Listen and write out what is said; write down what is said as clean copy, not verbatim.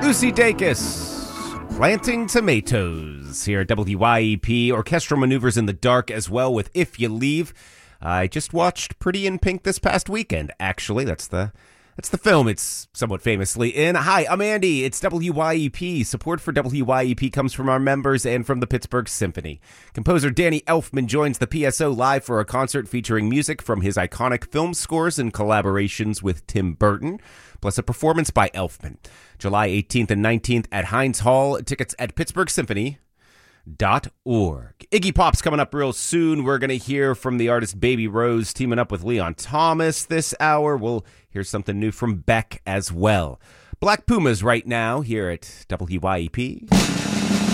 Lucy Dacus, Planting Tomatoes, here at WYEP. Orchestral maneuvers in the dark as well with If You Leave. I just watched Pretty in Pink this past weekend, actually. That's the film it's somewhat famously in. Hi, I'm Andy. It's WYEP. Support for WYEP comes from our members and from the Pittsburgh Symphony. Composer Danny Elfman joins the PSO live for a concert featuring music from his iconic film scores and collaborations with Tim Burton, plus a performance by Elfman. July 18th and 19th at Heinz Hall. Tickets at pittsburghsymphony.org. Iggy Pop's coming up real soon. We're going to hear from the artist Baby Rose teaming up with Leon Thomas this hour. We'll hear something new from Beck as well. Black Pumas right now here at WYEP.